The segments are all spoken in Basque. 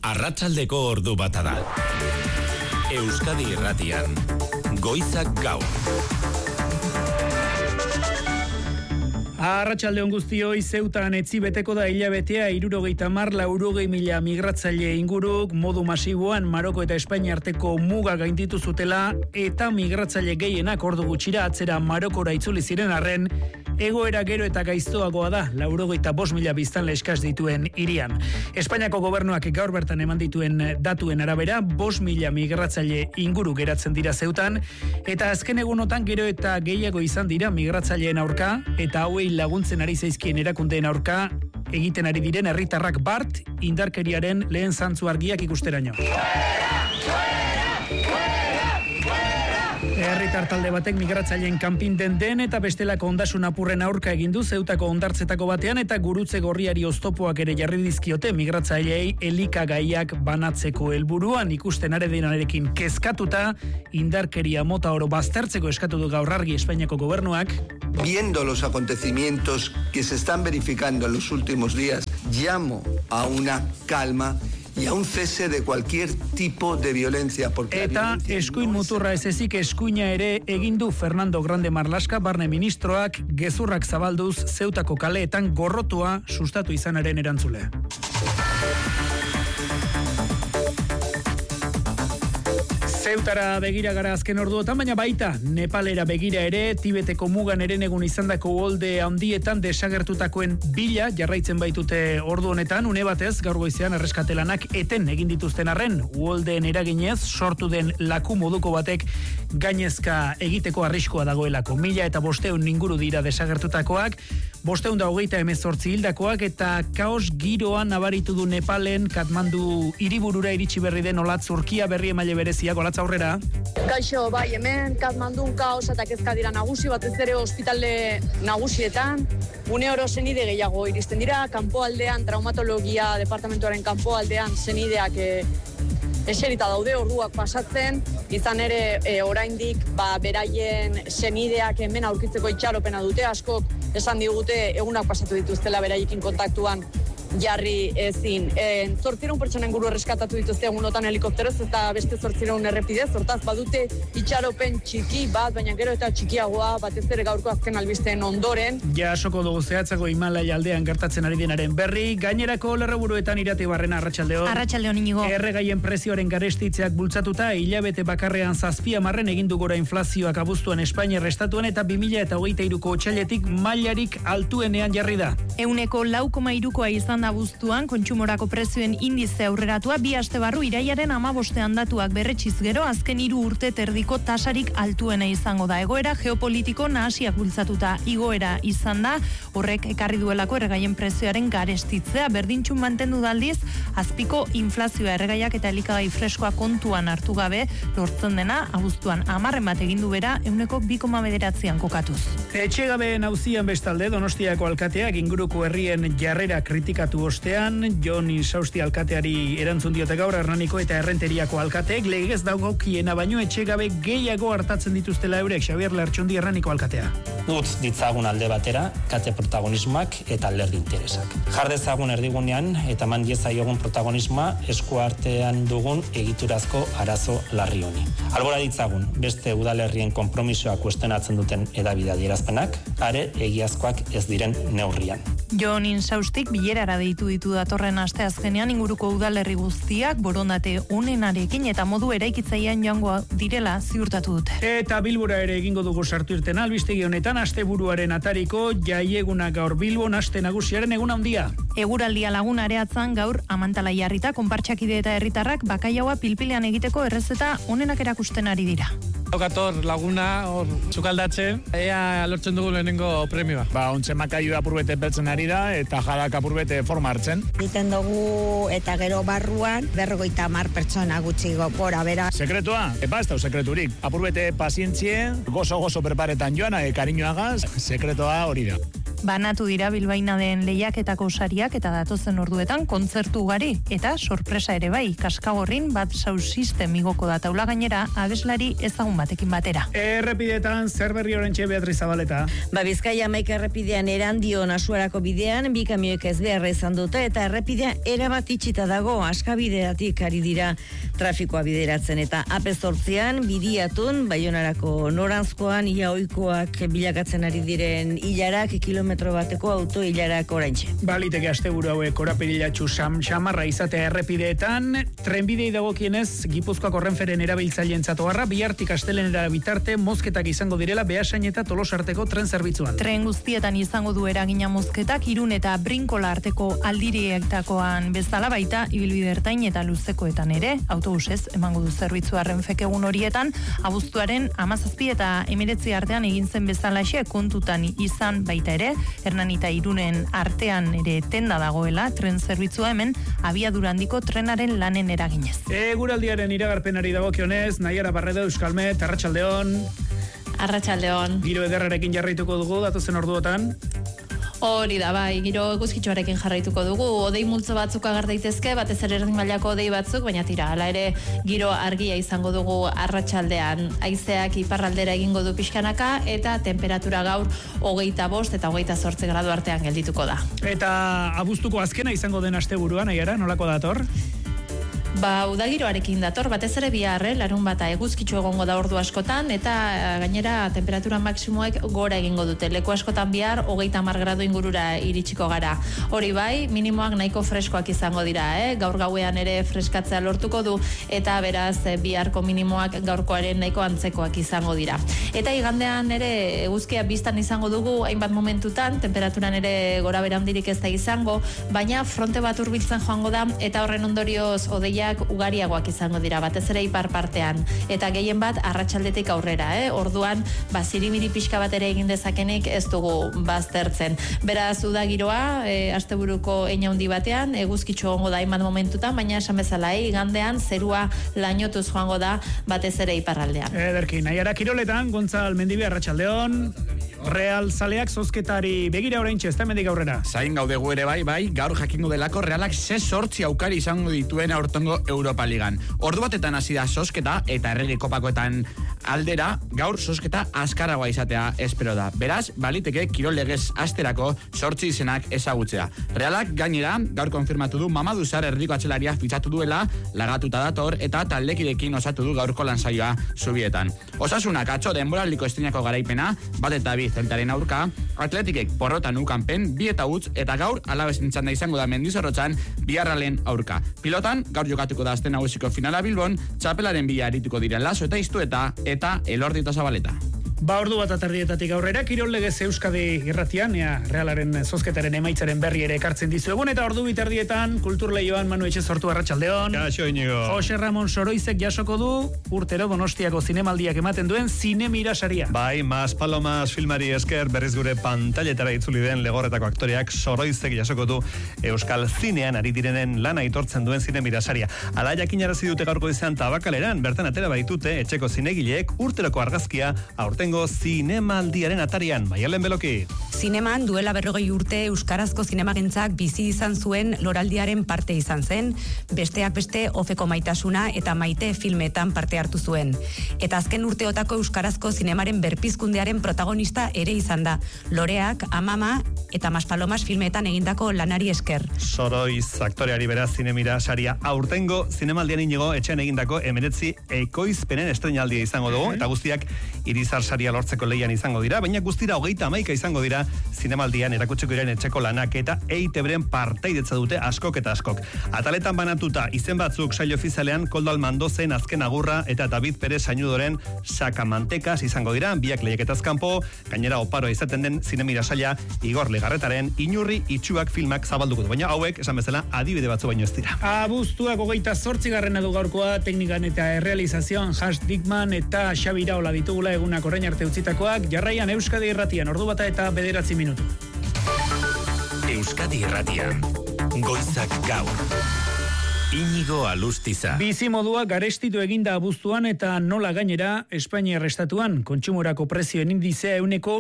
Arratsaldeko ordu bata da. Euskadi Irratian, Goizak Gaur. Arratsaldeon guztioi, Zeutan etzi beteko da hilabetea 70-80.000 migratzaile inguruk modu masiboan Maroko eta Espainia arteko muga gainditu zutela eta migratzaile gehienak ordu gutxira atzera Marokora itzuli ziren arren, egoera gero eta gaiztoagoa da 85.000 biztanle eskas dituen hirian. Espainiako gobernuak gaur bertan eman dituen datuen arabera 5.000 migratzaile inguru geratzen dira Zeutan, eta azken egunotan gero eta gehiago izan dira migratzaileen aurka eta hauei laguntzen ari zaizkien erakundeen aurka egiten ari diren herritarrak bart indarkeriaren lehen zantzu argiak ikusteraino. Herritar talde batek migratzaileen kanpin den eta bestelako ondasun apurren aurka egin du Zeutako hondartzetako batean eta gurutze gorriari oztopoak ere jarri dizkiote migratzaileei elikagaiak banatzeko helburuan. Ikusten are denarekin kezkatuta indarkeria mota oro baztertzeko eskatu du gaur argi Espainiako gobernuak. Viendo los acontecimientos que se están verificando en los últimos días, llamo a una calma y a un cese de cualquier tipo de violencia. Eta eskuin muturra ez ezik eskuina ere egin du Fernando Grande Marlaska barne ministroak gezurrak zabalduz Zeutako kaleetan gorrotua sustatu izanaren erantzule. Zeutara begira gara azken orduotan, baina baita Nepalera begira ere, Tibeteko mugan eren egun izandako uholde handietan desagertutakoen bila jarraitzen baitute ordu honetan, une batez gaur goizean erreskatelanak eten egin dituzten arren, uholdeen eraginez sortu den laku moduko batek gainezka egiteko arriskoa dagoelako. 1.500 inguru dira desagertutakoak, 528 hildakoak eta kaos giroan nabaritu du Nepalen Katmandu hiriburura iritsi berri den Olatz Urkia berri emaile bereziak. Olatz aurrera. Kaixo, bai, hemen Katmandun kaos eta kezka dira nagusi, batez ere ospitale nagusietan, une oro senide gehiago iristen dira, kanpoaldean traumatologia departamentuaren kanpoaldean senideak eserita daude orduak pasatzen, izan ere oraindik beraien senideak hemen aurkitzeko itxaropena dute, askok esan digute egunak pasatu dituztela beraiekin kontaktuan jarri ezin. 800 pertsonen guru erreskatatu dituzte egunotan helikopteroz eta beste 800 errepidez, hortaz badute itxaropen txiki bat, baina gero eta txikiagoa, batez ere gaurko azken albisteen ondoren. Jasoko dugu zehatzago Himalaya aldean gertatzen ari denaren berri, gainerako lerroburuetan Irati Barrena, arratsaldeon. Arratsaldeon Inigo. Erregaien prezioaren garestitzeak bultzatuta, hilabete bakarrean 7 egin du gora inflazioak abuztuan Espainiar estatuan eta 2023ko otsailetik mailarik altuenean jarri da. 4,3koa izan abuztuan kontsumorako prezioen indize aurreratua 2 aste barru irailaren 15ean datuak berretsiz gero azken 3 urte terdiko tasarik altuena izango da. Egoera geopolitiko nahasiak bultzatuta igoera izan da, horrek ekarri duelako erregaien prezioaren garestitzea, berdintxun mantendu daldiz azpiko inflazioa erregaiak eta elikagai freskoa kontuan hartu gabe lortzen dena abuztuan 10 bat egin du bera 2,9an kokatuz. Etxegabeen auzian bestalde Donostiako alkateak inguruko herrien jarrera kritikatu ostean, Jon Insausti alkateari erantzun diote gaur Hernaniko eta Errenteriako alkateek legez dagokiena baino etxegabe gehiago hartatzen dituztela eurek. Xabier Lertxundi, Hernaniko alkatea. Utz ditzagun alde batera kate protagonismoak eta alderdi interesak. Jar dezagun erdigunean eta eman diezaiogun protagonismoa eskuartean dugun egiturazko arazo larri honi. Albora ditzagun beste udalerrien konpromisoak kuestionatzen duten hedabide adierazpenak, are egiazkoak ez diren neurrian. Jon Insaustik bilerara deitu ditu datorren asteazkenean inguruko udalerri guztiak borondate onenarekin eta modu eraikitzailean joango direla ziurtatu dute. Eta Bilbora ere egingo dugu sartu irten albistegi honetan asteburuaren atariko jaieguna gaur Bilbon aste nagusiaren egun handia. Eguraldia Lagun areatzan gaur Amantala jarrita konpartsakide eta herritarrak bakailaua pilpilean egiteko errezeta onenak erakusten ari dira. Okator Laguna hor sukaldatzen, ea lortzen dugu lehenengo premioa. Ontxe makaiu apurbete beltzen ari da eta jadak apurbete forma hartzen. Egiten dugu eta gero barruan 50 pertsona gutxi gora bera. Sekretua? Ez da sekreturik. Apurbete pazientzie, gozo preparetan joana, kariñoagaz, sekretoa hori da. Banatu dira bilbainadeen lehiaketako sariak eta datozen orduetan kontzertu ugari eta sorpresa ere bai, Kaskagorrin Bad Sound System igoko da taula gainera abeslari ezagun batekin batera. Errepidetan zer berri orentxe Beatriz Zabaleta. Bizkaia Amaika errepidean Erandion Asuarako bidean, bi kamioek ez beharra izan dute eta errepidea erabat itxita dago, askabideatik ari dira trafikoa bideratzen eta AP8an Bidiatun, Baionarako noranzkoan ia ohikoak bilakatzen ari diren ilarak, kilometro bateko auto ilarak oraintxe. Baliteke asteburu hauek korapilatxu samarra izatea errepideetan, trenbidei dagokienez Gipuzkoako Renferen erabiltzaileentzat oharra bihartik astelenera bitarte mozketak izango direla Beasain eta Tolosa arteko tren zerbitzuan. Tren guztietan izango du eragina mozketak Irun eta Brinkola arteko aldirietakoan bezala baita ibilbide ertain eta luzekoetan ere autobusez emango du zerbitzua Renfek egun horietan abuztuaren 17 eta 19 artean egin zen bezalaxe kontutan izan baita ere Hernani eta Irunen artean ere tenda dagoela tren zerbitzua hemen abiadura handiko trenaren lanen eraginez. Eguraldiaren iragarpenari dagokionez Naiara Barredo Euskalmet, Arratsaldeon. Arratsaldeon. Giro ederrarekin jarraituko dugu datozen orduotan. Hori da, bai, giro eguzkitsuarekin jarraituko dugu. Odei multzo batzuk agar daitezke, batez ere erdin mailako odei batzuk, baina tira, hala ere giro argia izango dugu arratsaldean. Haizeak iparraldera egingo du pixkanaka eta temperatura gaur 25 eta 28 gradu artean geldituko da. Eta abuztuko azkena izango den asteburuan, Naiara, nolako dator? Udagiroarekin dator, batez ere biharre, larun bata eguzkitsu egongo da ordu askotan, eta gainera temperatura maksimoek gora egingo dute. Leku askotan bihar, 30 gradu ingurura iritsiko gara. Hori bai, minimoak nahiko freskoak izango dira, gaur gauean ere freskatzea lortuko du, eta beraz biharko minimoak gaurkoaren nahiko antzekoak izango dira. Eta igandean ere eguzkia biztan izango dugu, hainbat momentutan, temperaturan ere gora bera handirik ez da izango, baina fronte bat hurbiltzen joango da, eta horren ondorioz odeia ugariagoak izango dira, batez ere ipar partean, eta gehien bat arratsaldetik aurrera, orduan, zirimiri pixka bat ere egin dezakenik ez dugu baztertzen. Beraz, udagiroa, asteburuko hein handi batean, eguzkitsu egongo da hainbat momentutan, baina esan bezala, igandean zerua lainotuz joango da batez ere iparraldean. Ederki, Naiara kiroletan, Gontzal Mendibe, Arratsaldeon. Real zaleak zozketari begira oraintxe, ez da mendik aurrera. Zain gaudegu ere bai, gaur jakingo delako Realak 6 aukari izango dituen aurtengo Europa Ligan. Ordu batetan hasi da zozketa eta Errege Kopakoetan aldera, gaur zozketa azkarragoa izatea espero da. Beraz, baliteke kirol legez asterako 8 izenak ezagutzea. Realak gainera, gaur konfirmatu du Mamadou Sarr erdiko atzelaria fitxatu duela, lagatuta dator eta taldekidekin osatu du gaurko lansaioa zubietan. Osasunak atzo denboraldiko estrenako garaipena, bat eta bi Zeltaren aurka, Atletikek porrotan ukanpen, 2 eta utz, eta gaur Alabesin txanda izango da Mendizorrotzan, Biarralen aurka. Pilotan, gaur jokatuko da azte nagusiko finala Bilbon, txapelaren bila arituko diren Laso eta Iztueta, eta Elordi eta Zabaleta. Ordu bat atardietatik aurrera, kirol legez Euskadi irratian, Realaren zozketaren emaitzaren berri ere ekartzen dizuegun, eta ordu bitardietan, kulturleioan Manu Etxezortu, Arratsaldeon. Kaixo, Inigo. Jose Ramon Soroizek jasoko du, urtero Donostiako zinemaldiak ematen duen Zinemira saria. Bai, Mas Palomas filmari esker berriz gure pantailetara itzuli den Legorretako aktoreak Soroizek jasoko du Euskal Zinean ari direnen lana aitortzen duen Zinemira saria. Hala jakinarazi dute gaurko izan Tabakaleran, bertan atera baitute etxeko zinegileek urteroko argazkia aurtengo zinemaldiaren atarian. Maialen Beloki. Zineman duela 40 urte euskarazko zinemagintzak bizi izan zuen loraldiaren parte izan zen, besteak beste Ofeko maitasuna eta Maite filmetan parte hartu zuen. Eta azken urteotako euskarazko zinemaren berpizkundearen protagonista ere izan da. Loreak, Amama eta Maspalomas filmetan egindako lanari esker. Soroiz aktoreari beraz Zinemira saria aurtengo zinemaldian inigo etxean egindako 19 ekoizpenen estreinaldia izango dugu, eta guztiak Irizar saria lortzeko leian izango dira, baina guztira 31 izango dira zinemaldian erakutsiko diren etxeko lanak eta EITBren partaidetza dute askok eta askok. Ataletan banatuta izen batzuk saio ofizialean Koldo Almandozen azken agurra eta David Perez Sañudoren Sakamantekas izango dira, biak lehiaketaz kanpo, gainera oparoa izaten den Zinemira saila Igor Legarretaren Inurri itxuak filmak zabalduko du, baina hauek esan bezala adibide batzu baino ez dira. Abuztuak 28 du gaurkoa, teknikan eta errealizazioan Has Dickman eta Xabi Iraola ditugula egunak orain arte utzitakoak, jarraian Euskadi irratian, ordu bata eta 9 minutu. Euskadi irratian, goizak gaur. Iñigo Alustiza. Bizimodua garestitu eginda abuztuan eta nola gainera Espainiar estatuan kontsumorako prezioen indizea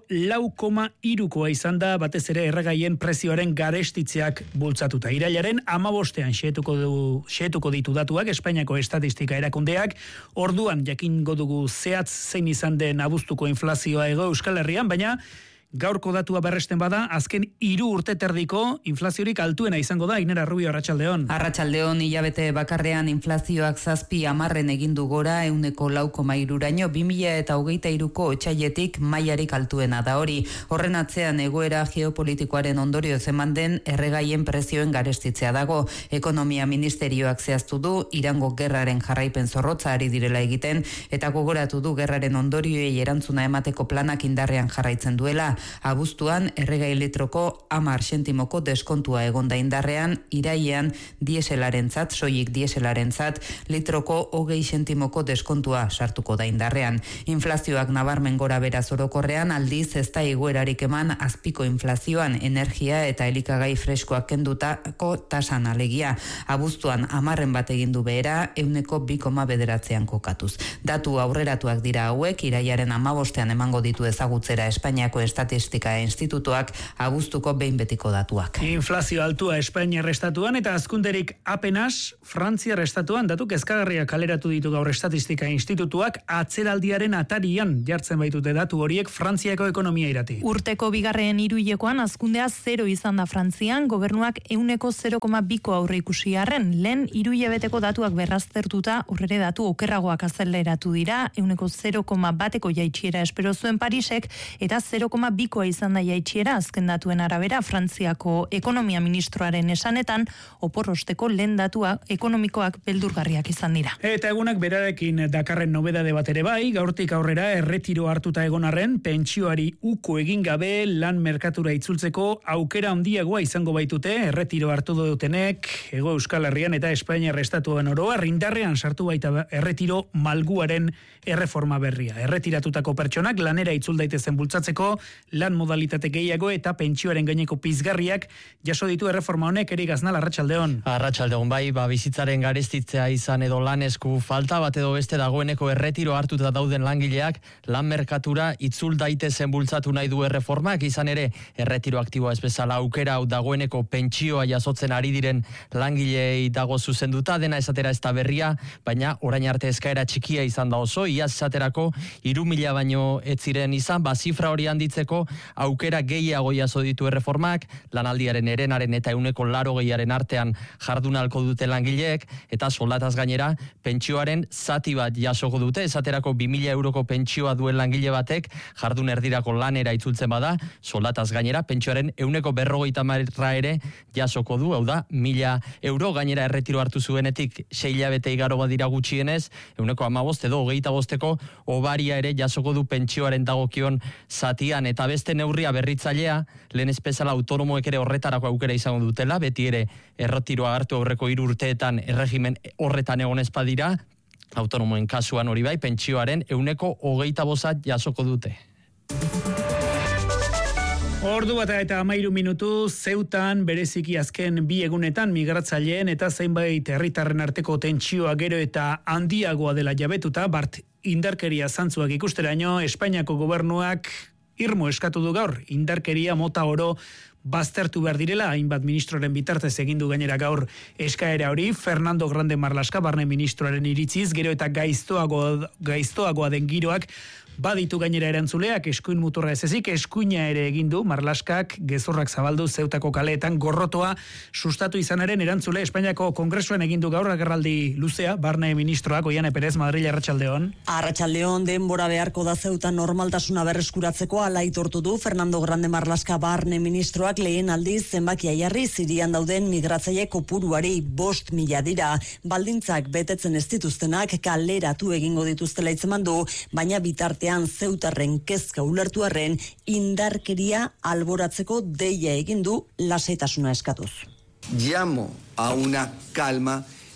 4,3koa izan da, batez ere erregaien prezioaren garestitzeak bultzatuta. Irailaren 15ean xehetuko ditu datuak Espainiako estatistika erakundeak, orduan jakingo dugu zehatz zein izan den abuztuko inflazioa Hego Euskal Herrian, baina gaurko datua berresten bada, azken 3 urte terdiko inflaziorik altuena izango da. Ainera Rubio, arratsaldeon. Arratsaldeon, hilabete bakarrean inflazioak 7-10 egin du gora 4,3raino 2023ko otsailetik mailarik altuena da hori. Horren atzean egoera geopolitikoaren ondorioz eman den erregaien prezioen garestitzea dago. Ekonomia Ministerioak zehaztu du Irango gerraren jarraipen zorrotza ari direla egiten eta gogoratu du gerraren ondorioei erantzuna emateko planak indarrean jarraitzen duela. Abuztuan erregai litroko 10 sentimoko deskontua egonda indarrean, irailean soilik dieselarentzat litroko 20 sentimoko deskontua sartuko da indarrean. Inflazioak nabarmen gora bera orokorrean, aldiz ez da igoerarik eman azpiko inflazioan, energia eta elikagai freskoak kendutako tasan alegia. Abuztuan 10 bat egin du behera 2,9an kokatuz. Datu aurreratuak dira hauek, irailaren 15ean emango ditu ezagutzera Espainiako Estatistika Institutuak abuztuko behin betiko datuak. Inflazio altua Espainiar estatuan eta azkunderik apenas Frantziar estatuan, datu kezkagarriak kaleratu ditu gaur Estatistika Institutuak, atzeraldiaren atarian jartzen baitute datu horiek Frantziako ekonomia irati. Urteko bigarren hiruhilekoan azkundea 0 izan da Frantzian, gobernuak 0,2ko aurre ikusi arren, lehen hiruhilebeteko datuak berraztertuta aurrere datu okerragoak azeleratu dira, 0,1ko jaitsiera espero zuen Parisek eta 0,2koa izan da jaitsiera azken datuen arabera. Frantziako ekonomia ministroaren esanetan oporrosteko lehen datua ekonomikoak beldurgarriak izan dira. Eta egunak berarekin dakarren nobedade bat ere bai, gaurtik aurrera erretiro hartuta egon arren, pentsioari uko egin gabe lan merkatura itzultzeko aukera handiagoa izango baitute, erretiro hartu dutenek Hego Euskal Herrian eta Espainiar estatuan oroa, indarrean sartu baita erretiro malguaren erreforma berria. Erretiratutako pertsonak lanera itzul daitezen bultzatzeko lan modalitate gehiago eta pentsioaren gaineko pizgarriak jaso ditu erreforma honek. Eri Gaznal, arratsaldeon. Arratsaldeon, bai, bizitzaren garestitzea izan edo lan esku falta bat edo beste dagoeneko erretiro hartuta dauden langileak lan merkatura itzul daitezen bultzatu nahi du erreformak, izan ere erretiro aktiboa ez bezala aukera hau dagoeneko pentsioa jasotzen ari diren langileei dago zuzenduta, dena esatera ez da berria, baina orain arte eskaera txikia izan da oso, iaz esaterako 3.000 baino ez ziren izan, zifra hori handitzeko aukera gehiago jaso ditu erreformak, lanaldiaren herenaren eta 80%aren artean jardunalko dute langileek, eta soldataz gainera pentsioaren zati bat jasoko dute, esaterako 2.000 euroko pentsioa duen langile batek jardun erdirako lanera itzultzen bada, soldataz gainera pentsioaren 150 ere jasoko du, hau da 1.000 euro, gainera erretiro hartu zuenetik 6 hilabete igaro badira gutxienez, 115 edo 25ko obaria ere jasoko du pentsioaren dagokion zatian, eta beste neurria berritzailea, lehen bezala autonomoek ere horretarako aukera izango dutela, beti ere erretiroa hartu aurreko 3 urteetan erregimen horretan egon ez badira, autonomoen kasuan hori bai, pentsioaren 125 jasoko dute. Ordu bat eta 13 minutu, Zeutan bereziki azken 2 egunetan migratzaileen eta zeinbait herritarren arteko tentsioa gero eta handiagoa dela jabetuta, bart indarkeria zantzuak ikusteraino, Espainiako gobernuak irmo eskatu du gaur, indarkeria mota oro baztertu behar direla, hainbat ministroren bitartez egindu gainera gaur eskaera hori. Fernando Grande Marlaska, barne ministroaren iritziz, gero eta gaiztoagoa den giroak baditu gainera erantzuleak, eskuin muturra ez ezik, eskuina ere egindu, Marlaskak gezurrak zabaldu Zeutako kaleetan, gorrotoa sustatu izanaren erantzule Espainiako Kongresuan egindu gaur agerraldi luzea, barne ministroak, Oiane Perez, Madrid, arratsaldeon. Arratsaldeon, denbora beharko da Zeutan normaltasuna berreskuratzeko ala aitortu du Fernando Grande Marlaska barne ministroak, lehen aldiz zenbakia jarri Sirian dauden migratzaile kopuruari 5.000 dira. Baldintzak betetzen ez dituztenak kaleratu egingo dituztela hitzeman du, baina bitartean Zeutarren kezka ulertu arren indarkeria alboratzeko deia egin du lasaitasuna eskatuz. Llamo a una calma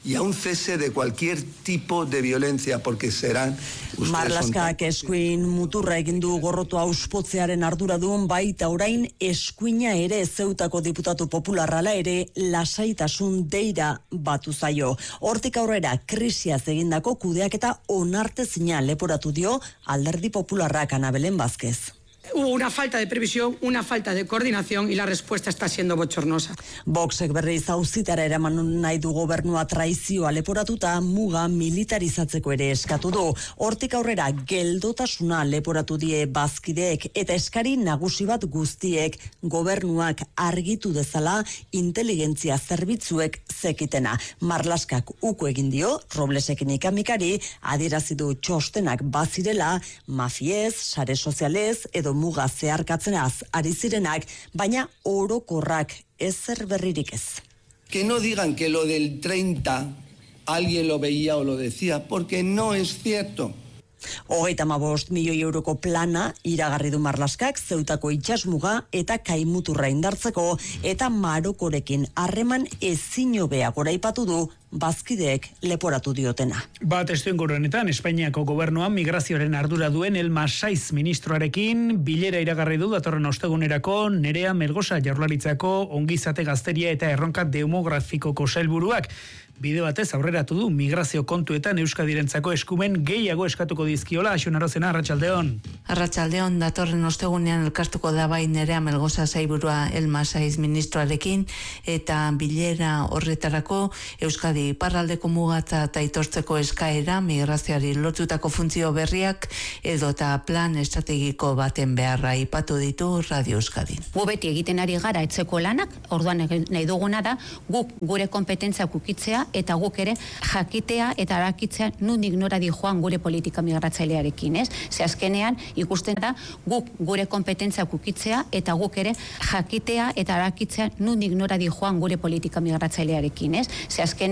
y a un cese de cualquier tipo de violencia, porque serán... Marlaskak eskuin muturra egin du gorrotu auspotzearen arduradun, baita orain eskuina ere Zeutako diputatu popularrala ere lasaitasun deira batu zaio. Hortik aurrera krisiaz egindako kudeaketa onartezina leporatu dio Alderdi Popularrak. Ana Belén Vázquez. Hubo una falta de previsión, una falta de coordinación y la respuesta está siendo bochornosa. Voxek berriz auzitara eraman nahi du gobernua traizioa leporatuta muga militarizatzeko ere eskatu du. Hortik aurrera geldotasuna leporatu die bazkideek eta eskari nagusi bat guztiek gobernuak argitu dezala inteligentzia zerbitzuek zekitena. Marlaskak uko egin dio, Roblesekin ikamikari, adierazi du txostenak bazirela, mafiez, sare sozialez edo muga zeharkatzenaz ari zirenak, baina orokorrak ezer berririk ez. Que no digan que lo del 30 alguien lo veía o lo decía, porque no es cierto. 35 milioi euroko plana iragarri du Marlaskak Zeutako itsasmuga eta kaimuturra indartzeko eta Marokorekin harreman ezinobea goraipatu du bazkideek leporatu diotena. Testu inguruenetan, Espainiako gobernuan migrazioaren ardura duen Elma Saiz ministroarekin bilera iragarri du datorren ostegunerako Nerea Melgosa Jaurlaritzako ongizate gazteria eta erronka demografikoko sailburuak. Bide batez aurreratu du migrazio kontuetan Euskadirentzako eskumen gehiago eskatuko dizkiola. Axun Arozena, Arratsaldeon. Arratsaldeon, datorren ostegunean elkartuko da bai Nerea Melgosa sailburua Elma Saiz ministroarekin eta bilera horretarako Euskadi iparraldeko mugatza eta aitortzeko eskaera, migrazioari lotutako funtzio berriak edota plan estrategiko baten beharra aipatu ditu Radio Euskadi. Gu beti egiten ari gara etzeko lanak, orduan nahi duguna da guk gure kompetentziak ukitzea eta guk ere jakitea eta arakitzea nondik nora di joan gure politika migratzailearekin, ez? Ze azkenean ikusten da guk gure kompetentziak ukitzea eta guk ere jakitea eta arakitzea nondik nora di joan gure politika migratzailearekin, ez? Ze azkenean